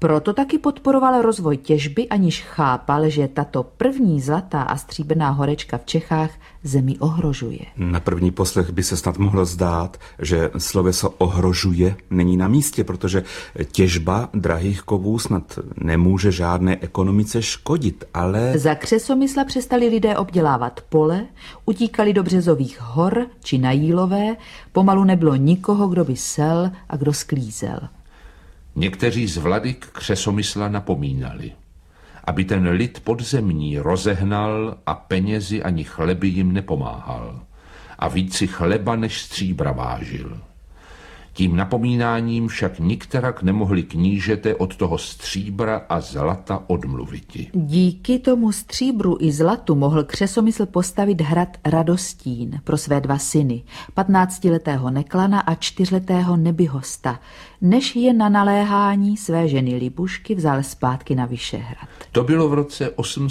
Proto taky podporoval rozvoj těžby, aniž chápal, že tato první zlatá a stříbrná horečka v Čechách zemi ohrožuje. Na první poslech by se snad mohlo zdát, že sloveso ohrožuje není na místě, protože těžba drahých kovů snad nemůže žádné ekonomice škodit, ale... Za Křesomysla přestali lidé obdělávat pole, utíkali do Březových hor či na Jílové, pomalu nebylo nikoho, kdo by sel a kdo sklízel. Někteří z vladyk Křesomysla napomínali, aby ten lid podzemní rozehnal a penězi ani chleby jim nepomáhal a víci chleba než stříbra vážil. Tím napomínáním však nikterak nemohli knížete od toho stříbra a zlata odmluviti. Díky tomu stříbru i zlatu mohl Křesomysl postavit hrad Radostín pro své 2 syny, 15letého Neklana a 4letého Nebyhosta, než je na naléhání své ženy Libušky vzal zpátky na Vyšehrad. To bylo v roce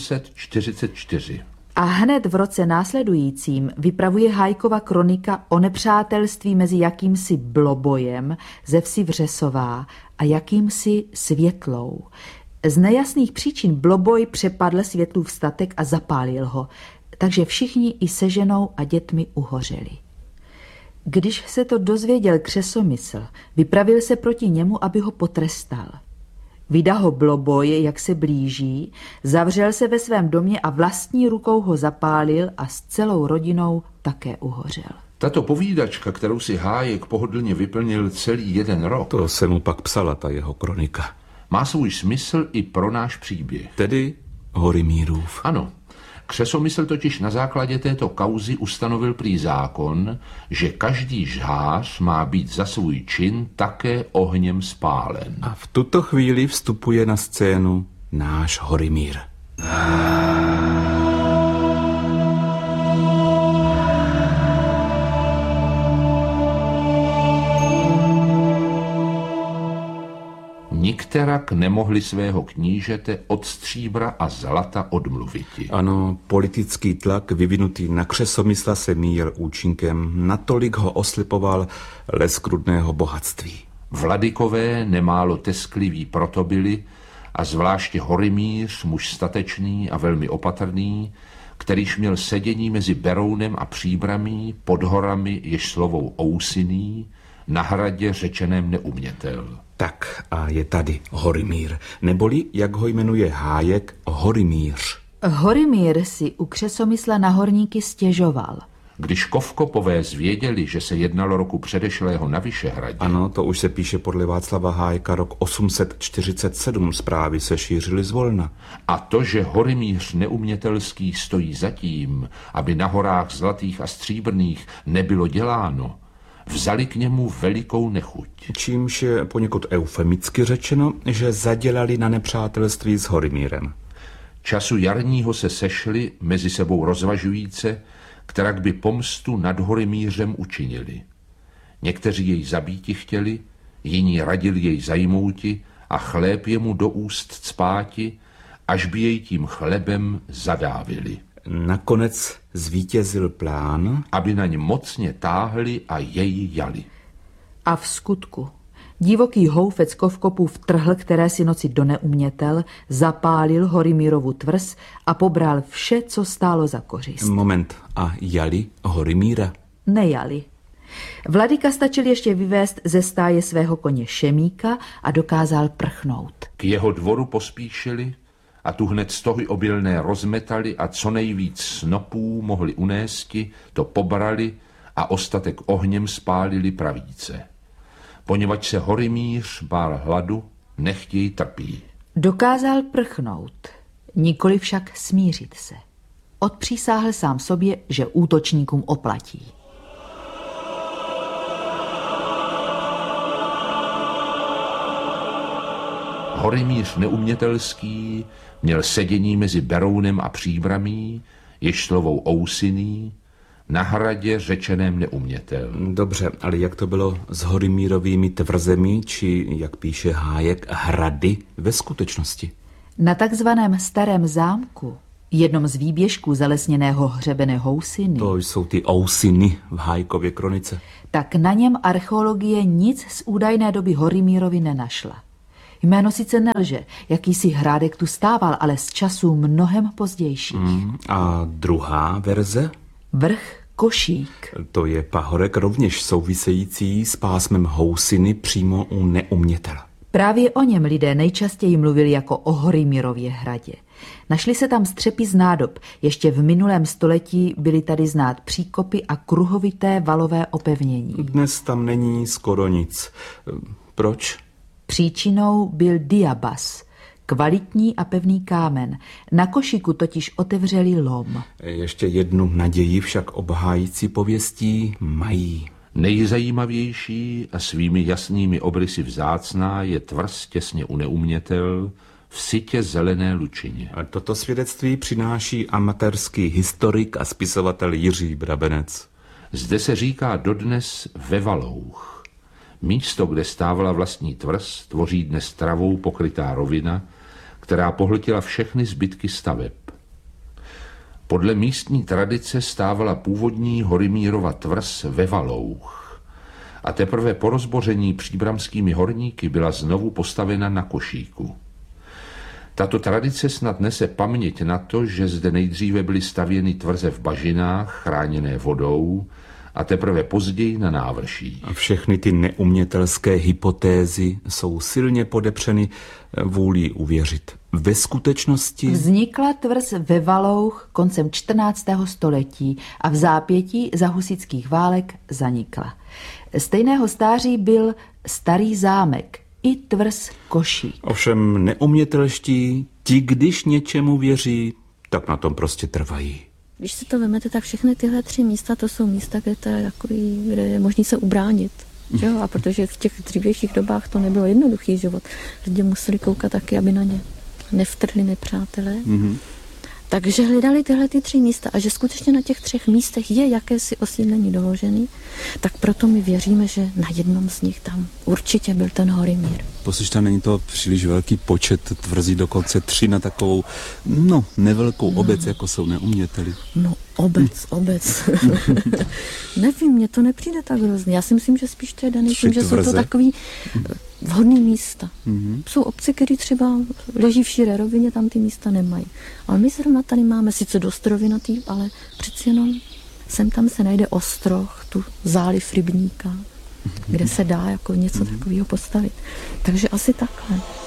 844. A hned v roce následujícím vypravuje Hájkova kronika o nepřátelství mezi jakýmsi Blobojem ze vsi Vřesová a jakýmsi Světlou. Z nejasných příčin Bloboj přepadl Světlův statek a zapálil ho, takže všichni i se ženou a dětmi uhořeli. Když se to dozvěděl Křesomysl, vypravil se proti němu, aby ho potrestal. Vydal ho Bloboj, jak se blíží, zavřel se ve svém domě a vlastní rukou ho zapálil a s celou rodinou také uhořel. Tato povídačka, kterou si Hájek pohodlně vyplnil celý 1 rok... To se mu pak psala ta jeho kronika. Má svůj smysl i pro náš příběh. Tedy Horimírův. Ano. Křesomysl totiž na základě této kauzy ustanovil prý zákon, že každý žhář má být za svůj čin také ohněm spálen. A v tuto chvíli vstupuje na scénu náš Horimír. Nikterak nemohli svého knížete od stříbra a zlata odmluviti. Ano, politický tlak vyvinutý na Křesomysla se míjel účinkem, natolik ho oslipoval leskrudného bohatství. Vladykové nemálo teskliví proto byli, a zvláště Horimíř, muž statečný a velmi opatrný, kterýž měl sedění mezi Berounem a Příbramí, pod horami, jež slovou Ousiný, na hradě řečeném Neumětel. Tak a je tady Horimír, neboli, jak ho jmenuje Hájek, Horimíř. Horimír si u Křesomysla na horníky stěžoval. Když Kovkopové zvěděli, že se jednalo roku předešlého na Vyšehradě... Ano, to už se píše podle Václava Hájka rok 847, zprávy se šířily zvolna. A to, že Horimíř Neumětelský stojí zatím, aby na horách zlatých a stříbrných nebylo děláno, vzali k němu velikou nechuť. Čímž je poněkud eufemicky řečeno, že zadělali na nepřátelství s Horimírem. Času jarního se sešli, mezi sebou rozvažujíce, kterak by pomstu nad Horimířem učinili. Někteří jej zabíti chtěli, jiní radili jej zajmouti a chléb jemu do úst cpáti, až by jej tím chlebem zadávili. Nakonec zvítězil plán, aby na ně mocně táhli a jej jali. A v skutku divoký houfec Kovkopů vtrhl které si noci do Neumětel, zapálil Horimírovu tvrz a pobral vše, co stálo za kořist. Moment, a jali Horimíra? Nejali. Vladyka stačil ještě vyvést ze stáje svého koně Šemíka a dokázal prchnout. K jeho dvoru pospíšili a tu hned stohy obilné rozmetali a co nejvíc snopů mohli unésti, to pobrali a ostatek ohněm spálili pravíce. Poněvadž se Horimíř bál hladu, nechť jej trpí. Dokázal prchnout, nikoli však smířit se. Odpřísáhl sám sobě, že útočníkům oplatí. Horimíř Neumětelský měl sedění mezi Berounem a Příbramí, jež slovou Ousiný, na hradě řečeném Neumětel. Dobře, ale jak to bylo s Horimírovými tvrzemi, či, jak píše Hájek, hrady ve skutečnosti? Na takzvaném Starém zámku, jednom z výběžků zalesněného hřebene Housiny, To jsou ty Ousiny v Hájkově kronice. tak na něm archeologie nic z údajné doby Horimírovi nenašla. Jméno sice nelže, jakýsi hrádek tu stával, ale z časů mnohem pozdějších. A druhá verze? Vrch Košík. To je pahorek rovněž související s pásmem Housiny přímo u Neumětela. Právě o něm lidé nejčastěji mluvili jako o Horymírově hradě. Našly se tam střepy z nádob. Ještě v minulém století byly tady znát příkopy a kruhovité valové opevnění. Dnes tam není skoro nic. Proč? Příčinou byl diabas, kvalitní a pevný kámen. Na Košíku totiž otevřeli lom. Ještě jednu naději však obhájící pověstí mají. Nejzajímavější a svými jasnými obrysy vzácná je tvrz těsně u Neumětel v sytě zelené lučině. A toto svědectví přináší amatérský historik a spisovatel Jiří Brabenec. Zde se říká dodnes Ve Valouch. Místo, kde stávala vlastní tvrz, tvoří dnes travou pokrytá rovina, která pohltila všechny zbytky staveb. Podle místní tradice stávala původní Horymírova tvrz Ve Valouch a teprve po rozboření příbramskými horníky byla znovu postavena na Košíku. Tato tradice snad nese paměť na to, že zde nejdříve byly stavěny tvrze v bažinách, chráněné vodou, a teprve později na návrší. A všechny ty neumětelské hypotézy jsou silně podepřeny vůlí uvěřit. Ve skutečnosti Vznikla tvrz Ve Valouch koncem 14. století a v zápětí za husitských válek zanikla. Stejného stáří byl Starý zámek i tvrz Košík. ovšem neumětelští, ti když něčemu věří, tak na tom prostě trvají. Když si to vemete, tak všechny tyhle 3 místa, to jsou místa, kde, to je takový, kde je možný se ubránit. Že jo? A protože v těch dřívějších dobách to nebylo jednoduchý život. Lidi museli koukat taky, aby na ně nevtrhli nepřátelé. Takže hledali tyhle 3 místa a že skutečně na těch 3 místech je jakési osídlení doložený, tak proto my věříme, že na jednom z nich tam určitě byl ten Horymír. Poslyšte, není to příliš velký počet tvrzí, dokonce 3 na takovou, nevelkou obec, jako jsou Neuměteli. No, obec. Nevím, mně to nepřijde tak hrozně. Já si myslím, že spíš to je daný tím, že jsou to takový vhodný místa. Jsou obce, které třeba leží v širé rovině, tam ty místa nemají. Ale my zrovna tady máme sice dost rovinatý, ale přeci jenom sem tam se najde ostroh, tu záliv rybníka, kde se dá jako něco takového postavit. Takže asi takhle.